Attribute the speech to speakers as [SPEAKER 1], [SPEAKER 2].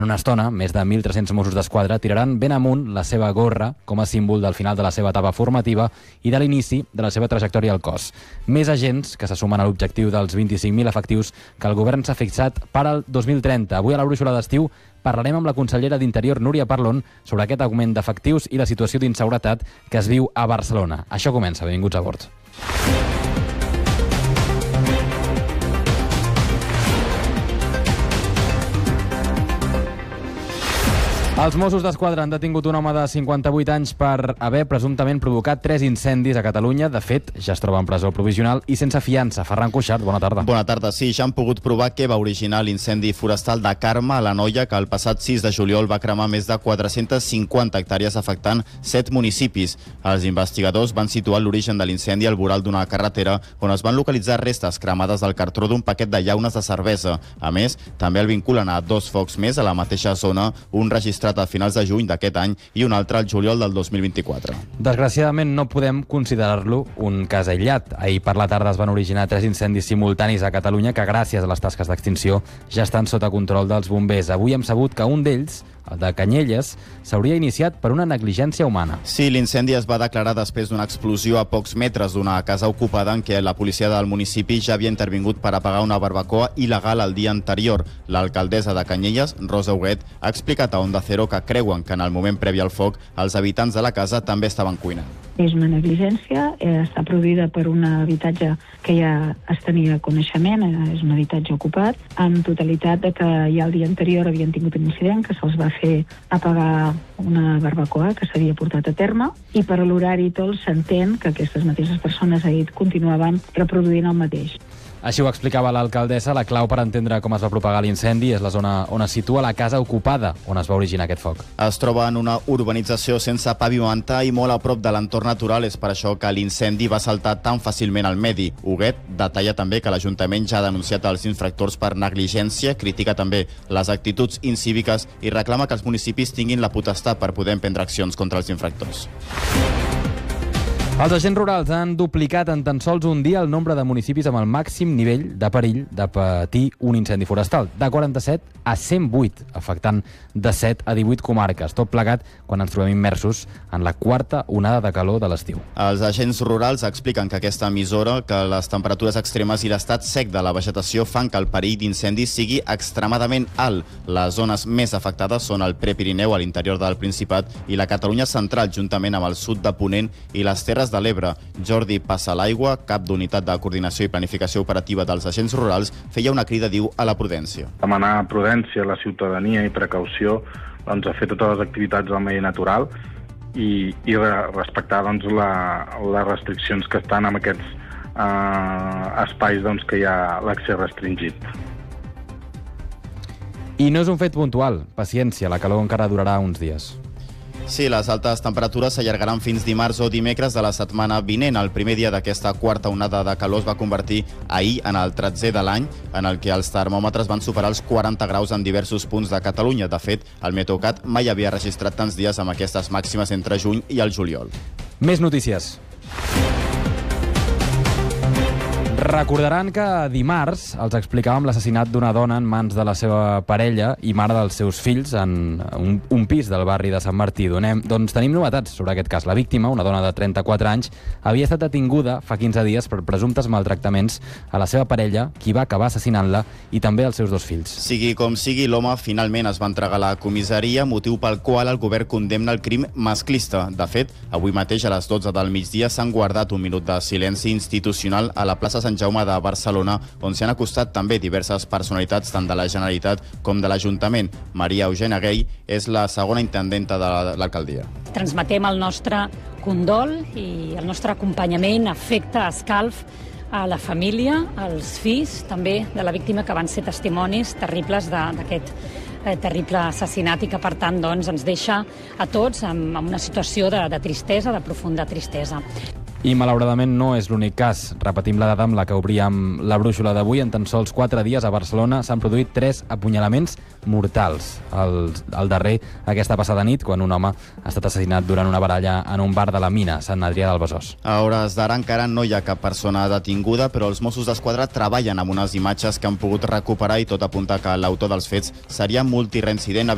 [SPEAKER 1] En una estona, més de 1.300 Mossos d'Esquadra tiraran ben amunt la seva gorra com a símbol del final de la seva etapa formativa i de l'inici de la seva trajectòria al cos. Més agents que se sumen a l'objectiu dels 25.000 efectius que el govern s'ha fixat per al 2030. Avui a la Brúixola d'Estiu parlarem amb la consellera d'Interior, Núria Parlon, sobre aquest augment d'efectius i la situació d'inseguretat que es viu a Barcelona. Això comença. Benvinguts a bord. Els Mossos d'Esquadra han detingut un home de 58 anys per haver presumptament provocat 3 incendis a Catalunya. De fet, ja es troba en presó provisional i sense fiança. Ferran Cuixart, bona tarda.
[SPEAKER 2] Bona tarda. Sí, ja han pogut provar què va originar l'incendi forestal de Carme, a l'Anoia, que el passat 6 de juliol va cremar més de 450 hectàrees afectant 7 municipis. Els investigadors van situar l'origen de l'incendi al voral d'una carretera on es van localitzar restes cremades del cartró d'un paquet de llaunes de cervesa. A més, també el vinculen a 2 focs més a la mateixa zona, un registrat a finals de juny d'aquest any i un altre al juliol del 2024.
[SPEAKER 1] Desgraciadament no podem considerar-lo un cas aïllat. Ahir per la tarda es van originar 3 incendis simultanis a Catalunya que gràcies a les tasques d'extinció ja estan sota control dels bombers. Avui hem sabut que un d'ells, el de Canyelles, s'hauria iniciat per una negligència humana.
[SPEAKER 2] Sí, l'incendi es va declarar després d'una explosió a pocs metres d'una casa ocupada en què la policia del municipi ja havia intervingut per apagar una barbacoa il·legal el dia anterior. L'alcaldessa de Canyelles, Rosa Huguet, ha explicat a Onda Cero que creuen que en el moment previ al foc els habitants de la casa també estaven cuinant.
[SPEAKER 3] És una negligència, està produïda per un habitatge que ja es tenia coneixement, és un habitatge ocupat, amb totalitat de que ja el dia anterior havien tingut un incident que se'ls va fer apagar una barbacoa que s'havia portat a terme i per l'horari i tot s'entén que aquestes mateixes persones ahir continuaven reproduint el mateix.
[SPEAKER 1] Així ho explicava l'alcaldessa. La clau per entendre com es va propagar l'incendi és la zona on es situa la casa ocupada on es va originar aquest foc.
[SPEAKER 2] Es troba en una urbanització sense pavimentar i molt a prop de l'entorn natural. És per això que l'incendi va saltar tan fàcilment al medi. Huguet detalla també que l'Ajuntament ja ha denunciat els infractors per negligència, critica també les actituds incíviques i reclama que els municipis tinguin la potestat per poder emprendre accions contra els infractors.
[SPEAKER 1] Els agents rurals han duplicat en tan sols un dia el nombre de municipis amb el màxim nivell de perill de patir un incendi forestal, de 47 a 108, afectant de 7 a 18 comarques, tot plegat quan ens trobem immersos en la quarta onada de calor de l'estiu.
[SPEAKER 2] Els agents rurals expliquen que aquesta emissora, que les temperatures extremes i l'estat sec de la vegetació fan que el perill d'incendis sigui extremadament alt. Les zones més afectades són el Prepirineu, a l'interior del Principat, i la Catalunya central, juntament amb el sud de Ponent i les Terres de l'Ebre. Jordi Passalaigua, cap d'unitat de coordinació i planificació operativa dels agents rurals, feia una crida, diu, a la prudència.
[SPEAKER 4] Demanar prudència a la ciutadania i precaució a fer totes les activitats del medi natural i respectar les restriccions que estan en aquests espais que hi ha l'accés restringit.
[SPEAKER 1] I no és un fet puntual. Paciència, la calor encara durarà uns dies.
[SPEAKER 2] Sí, les altes temperatures s'allargaran fins dimarts o dimecres de la setmana vinent. El primer dia d'aquesta quarta onada de calor es va convertir ahir en el 13è de l'any, en el que els termòmetres van superar els 40 graus en diversos punts de Catalunya. De fet, el Meteocat mai havia registrat tants dies amb aquestes màximes entre juny i el juliol.
[SPEAKER 1] Més notícies. Recordaran que dimarts els explicàvem l'assassinat d'una dona en mans de la seva parella i mare dels seus fills en un pis del barri de Sant Martí. Doncs tenim novetats sobre aquest cas. La víctima, una dona de 34 anys, havia estat detinguda fa 15 dies per presumptes maltractaments a la seva parella, qui va acabar assassinant-la, i també als seus 2 fills.
[SPEAKER 2] Sigui com sigui, l'home finalment es va entregar a la comissaria, motiu pel qual el govern condemna el crim masclista. De fet, avui mateix a les 12 del migdia s'han guardat un minut de silenci institucional a la plaça Sant Jaume de Barcelona, on s'hi han acostat també diverses personalitats tant de la Generalitat com de l'Ajuntament. Maria Eugènia Gay és la segona intendenta de l'alcaldia.
[SPEAKER 5] Transmetem el nostre condol i el nostre acompanyament, afecte, escalf a la família, als fills també de la víctima, que van ser testimonis terribles d'aquest terrible assassinat i que, per tant, ens deixa a tots en una situació de tristesa, de profunda tristesa.
[SPEAKER 1] I malauradament no és l'únic cas. Repetim la dada amb la que obríem la brúixola d'avui. En tan sols 4 dies a Barcelona s'han produït 3 apunyalaments mortals. El darrer aquesta passada nit, quan un home ha estat assassinat durant una baralla en un bar de la Mina, Sant Adrià del Besòs.
[SPEAKER 2] A hores d'ara encara no hi ha cap persona detinguda, però els Mossos d'Esquadra treballen amb unes imatges que han pogut recuperar i tot apunta que l'autor dels fets seria multireincident.